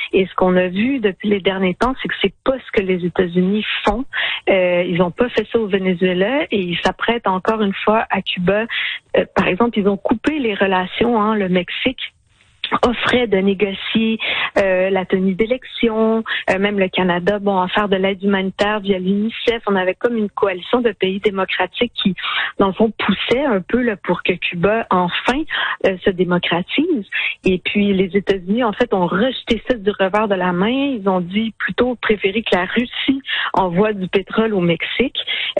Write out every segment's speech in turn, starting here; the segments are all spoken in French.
Et ce qu'on a vu depuis les derniers temps, c'est que c'est pas ce que les États-Unis font. Ils n'ont pas fait ça au Venezuela et ils s'apprêtent encore une fois à Cuba. Par exemple, ils ont coupé les relations, le Mexique offrait de négocier la tenue d'élections, même le Canada, en faire de l'aide humanitaire via l'UNICEF. On avait comme une coalition de pays démocratiques qui, dans le fond, poussaient un peu là, pour que Cuba, enfin, se démocratise. Et puis, les États-Unis, en fait, ont rejeté ça du revers de la main. Ils ont dit plutôt préférer que la Russie envoie du pétrole au Mexique,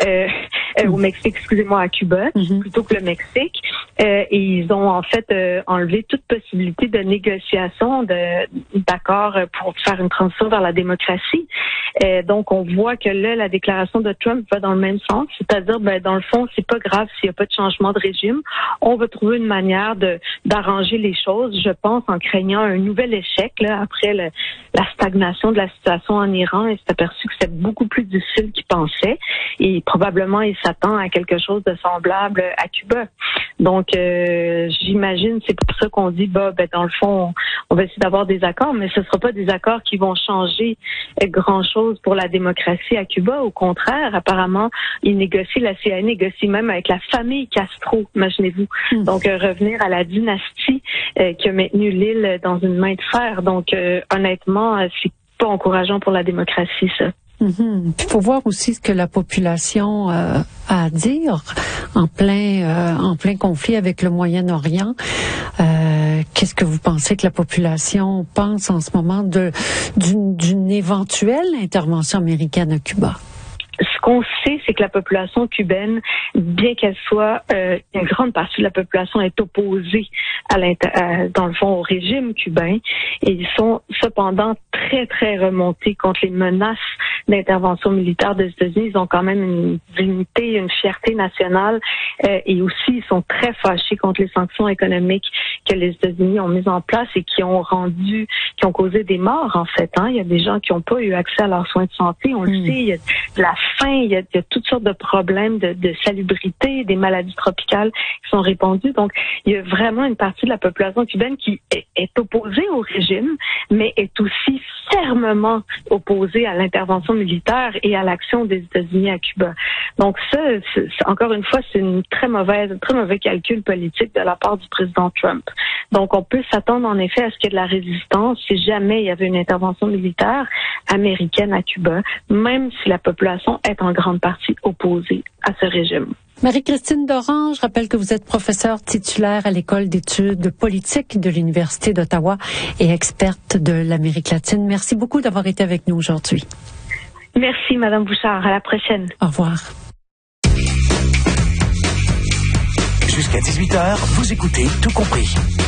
à Cuba, plutôt que le Mexique. Et ils ont, en fait, enlevé toute possibilité de négociation d'accord pour faire une transition vers la démocratie. Donc, on voit que là, la déclaration de Trump va dans le même sens, c'est-à-dire, dans le fond, c'est pas grave s'il n'y a pas de changement de régime. On va trouver une manière d'arranger les choses, je pense, en craignant un nouvel échec là, après la stagnation de la situation en Iran. Et s'est aperçu que c'était beaucoup plus difficile qu'il pensait. Et probablement, il s'attend à quelque chose de semblable à Cuba. Donc, j'imagine, c'est pour ça qu'on dit, dans le fond, on va essayer d'avoir des accords, mais ce ne sera pas des accords qui vont changer grand-chose pour la démocratie à Cuba. Au contraire, apparemment, la CIA négocie même avec la famille Castro, imaginez-vous. Donc, revenir à la dynastie qui a maintenu l'île dans une main de fer. Donc, honnêtement, c'est pas encourageant pour la démocratie, ça. Il faut voir aussi ce que la population a à dire en plein conflit avec le Moyen-Orient. Qu'est-ce que vous pensez que la population pense en ce moment d'une éventuelle intervention américaine à Cuba? Ce qu'on sait, c'est que la population cubaine, bien qu'elle soit, une grande partie de la population est opposée dans le fond, au régime cubain, et ils sont cependant très, très remontés contre les menaces d'intervention militaire des États-Unis. Ils ont quand même une dignité, une fierté nationale, et aussi ils sont très fâchés contre les sanctions économiques que les États-Unis ont mises en place et qui ont causé des morts, en fait. Il y a des gens qui n'ont pas eu accès à leurs soins de santé. On le sait, il y a de la faim, il y a toutes sortes de problèmes de salubrité, des maladies tropicales qui sont répandues. Donc, il y a vraiment une partie de la population cubaine qui est opposée au régime, mais est aussi fermement opposée à l'intervention militaire et à l'action des États-Unis à Cuba. Donc ça, encore une fois, c'est un très mauvais calcul politique de la part du président Trump. Donc, on peut s'attendre en effet à ce qu'il y ait de la résistance si jamais il y avait une intervention militaire américaine à Cuba, même si la population est en grande partie opposée à ce régime. Marie-Christine Doran, je rappelle que vous êtes professeure titulaire à l'École d'études politiques de l'Université d'Ottawa et experte de l'Amérique latine. Merci beaucoup d'avoir été avec nous aujourd'hui. Merci, Madame Bouchard. À la prochaine. Au revoir. Jusqu'à 18h, vous écoutez Tout compris.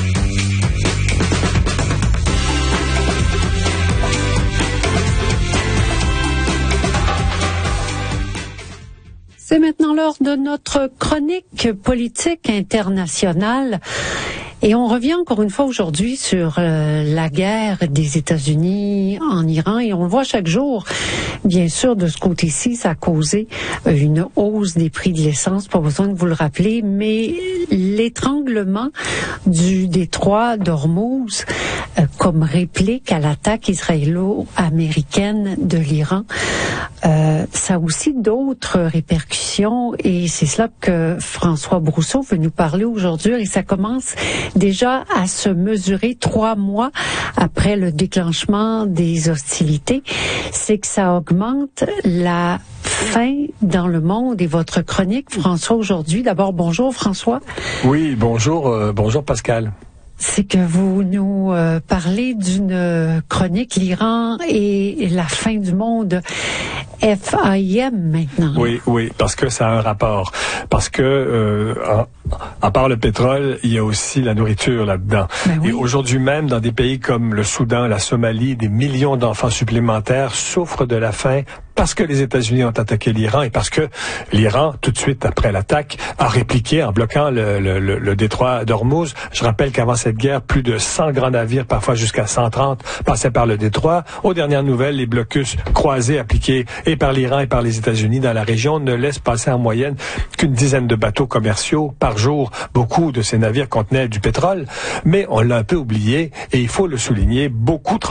C'est maintenant l'heure de notre chronique politique internationale. Et on revient encore une fois aujourd'hui sur la guerre des États-Unis en Iran. Et on le voit chaque jour. Bien sûr, de ce côté-ci, ça a causé une hausse des prix de l'essence. Pas besoin de vous le rappeler. Mais l'étranglement du détroit d'Ormuz comme réplique à l'attaque israélo-américaine de l'Iran, ça a aussi d'autres répercussions. Et c'est cela que François Brousseau veut nous parler aujourd'hui. Et ça commence déjà à se mesurer 3 mois après le déclenchement des hostilités. C'est que ça augmente la faim dans le monde. Et votre chronique, François, aujourd'hui, d'abord, bonjour François. Oui, bonjour Pascal. C'est que vous nous parlez d'une chronique, l'Iran et la fin du monde, FIM maintenant. Oui, parce que ça a un rapport. Parce que, à part le pétrole, il y a aussi la nourriture là-dedans. Oui. Et aujourd'hui même, dans des pays comme le Soudan, la Somalie, des millions d'enfants supplémentaires souffrent de la faim parce que les États-Unis ont attaqué l'Iran et parce que l'Iran, tout de suite après l'attaque, a répliqué en bloquant le détroit d'Ormuz. Je rappelle qu'avant cette guerre, plus de 100 grands navires, parfois jusqu'à 130, passaient par le détroit. Aux dernières nouvelles, les blocus croisés appliqués et par l'Iran et par les États-Unis dans la région ne laissent passer en moyenne qu'une dizaine de bateaux commerciaux par jour. Beaucoup de ces navires contenaient du pétrole, mais on l'a un peu oublié et il faut le souligner, beaucoup